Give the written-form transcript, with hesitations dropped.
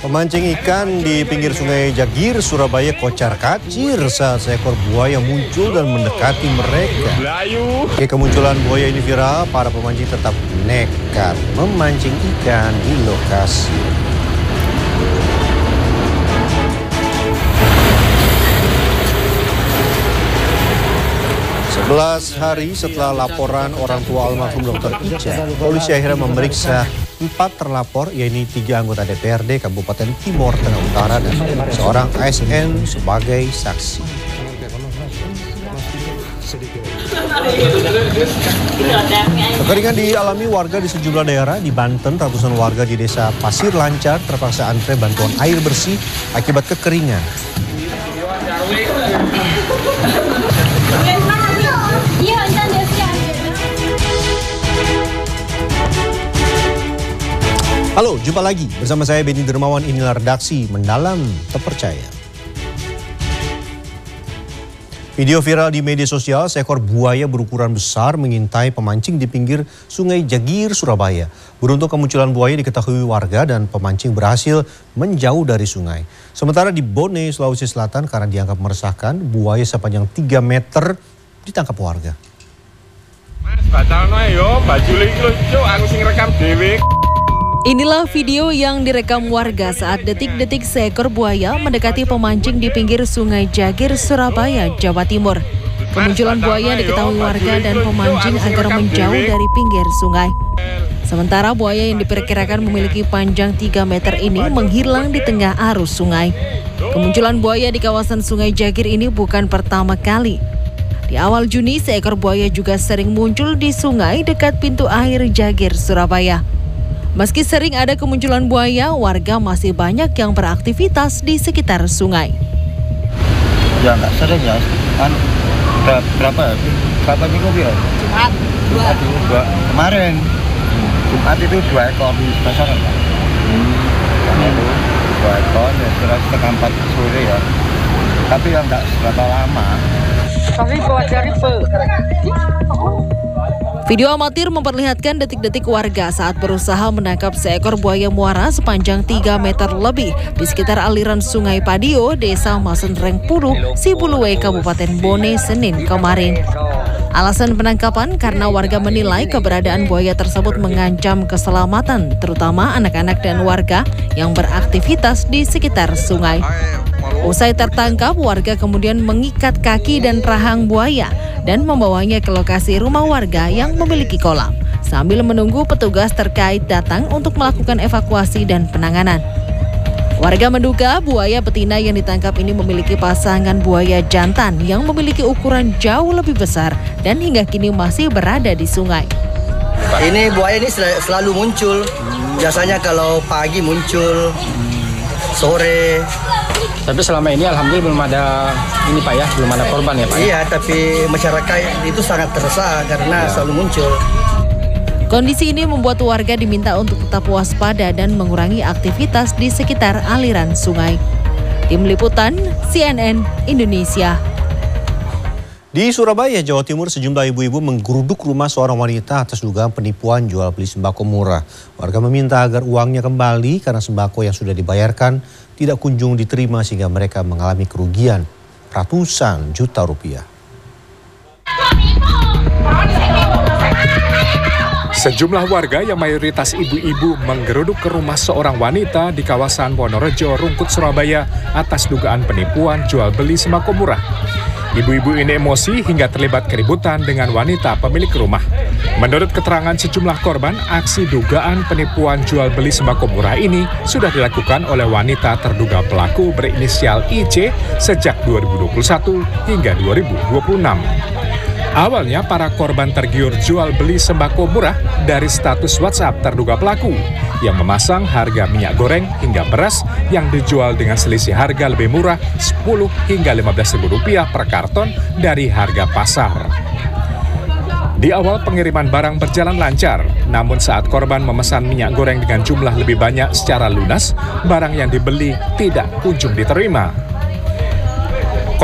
Pemancing ikan di pinggir Sungai Jagir, Surabaya kocar-kacir saat seekor buaya muncul dan mendekati mereka. Kemunculan buaya ini viral, para pemancing tetap nekat memancing ikan di lokasi. Hari setelah laporan orang tua almarhum Dr. Ica, polisi akhirnya memeriksa 4 terlapor, yaitu 3 anggota DPRD Kabupaten Timor Tengah Utara dan seorang ASN sebagai saksi. Kekeringan dialami warga di sejumlah daerah. Di Banten, ratusan warga di desa Pasir Lancar terpaksa antre bantuan air bersih akibat kekeringan. Halo, jumpa lagi bersama saya Benny Dermawan. Inilah redaksi Mendalam Terpercaya. Video viral di media sosial, seekor buaya berukuran besar mengintai pemancing di pinggir Sungai Jagir, Surabaya. Beruntung kemunculan buaya diketahui warga dan pemancing berhasil menjauh dari sungai. Sementara di Bone, Sulawesi Selatan, karena dianggap meresahkan, buaya sepanjang 3 meter ditangkap warga. Mas, batalno yo, baju iki lho, aku sing rekam dhewe. Inilah video yang direkam warga saat detik-detik seekor buaya mendekati pemancing di pinggir Sungai Jagir, Surabaya, Jawa Timur. Kemunculan buaya diketahui warga dan pemancing agar menjauh dari pinggir sungai. Sementara buaya yang diperkirakan memiliki panjang 3 meter ini menghilang di tengah arus sungai. Kemunculan buaya di kawasan Sungai Jagir ini bukan pertama kali. Di awal Juni, seekor buaya juga sering muncul di sungai dekat pintu air Jagir, Surabaya. Meski sering ada kemunculan buaya, warga masih banyak yang beraktivitas di sekitar sungai. Ya nggak sering ya, kan berapa minggu ya? Jumat 2. Kemarin Jumat itu 2 ekor di pasaran kan? Itu 2 ekor ya, setengah 4 sore ya. Tapi yang nggak seberapa lama. Video amatir memperlihatkan detik-detik warga saat berusaha menangkap seekor buaya muara sepanjang 3 meter lebih di sekitar aliran Sungai Padio, Desa Masenreng Puru, Sibuluwe, Kabupaten Bone, Senin kemarin. Alasan penangkapan karena warga menilai keberadaan buaya tersebut mengancam keselamatan, terutama anak-anak dan warga yang beraktivitas di sekitar sungai. Usai tertangkap, warga kemudian mengikat kaki dan rahang buaya dan membawanya ke lokasi rumah warga yang memiliki kolam, sambil menunggu petugas terkait datang untuk melakukan evakuasi dan penanganan. Warga menduga buaya betina yang ditangkap ini memiliki pasangan buaya jantan yang memiliki ukuran jauh lebih besar dan hingga kini masih berada di sungai. Ini buaya ini selalu muncul, biasanya kalau pagi muncul, sore. Tapi selama ini alhamdulillah belum ada ini Pak ya, belum ada korban ya Pak? Iya, tapi masyarakat itu sangat resah karena selalu muncul. Kondisi ini membuat warga diminta untuk tetap waspada dan mengurangi aktivitas di sekitar aliran sungai. Tim Liputan CNN Indonesia. Di Surabaya, Jawa Timur, sejumlah ibu-ibu menggeruduk rumah seorang wanita atas dugaan penipuan jual beli sembako murah. Warga meminta agar uangnya kembali karena sembako yang sudah dibayarkan tidak kunjung diterima sehingga mereka mengalami kerugian ratusan juta rupiah. Sejumlah warga yang mayoritas ibu-ibu menggeruduk ke rumah seorang wanita di kawasan Wonorejo, Rungkut, Surabaya atas dugaan penipuan jual beli sembako murah. Ibu-ibu ini emosi hingga terlibat keributan dengan wanita pemilik rumah. Menurut keterangan sejumlah korban, aksi dugaan penipuan jual beli sembako murah ini sudah dilakukan oleh wanita terduga pelaku berinisial IC sejak 2021 hingga 2026. Awalnya para korban tergiur jual beli sembako murah dari status WhatsApp terduga pelaku yang memasang harga minyak goreng hingga beras yang dijual dengan selisih harga lebih murah Rp10 hingga Rp15.000 per karton dari harga pasar. Di awal pengiriman barang berjalan lancar, namun saat korban memesan minyak goreng dengan jumlah lebih banyak secara lunas, barang yang dibeli tidak kunjung diterima.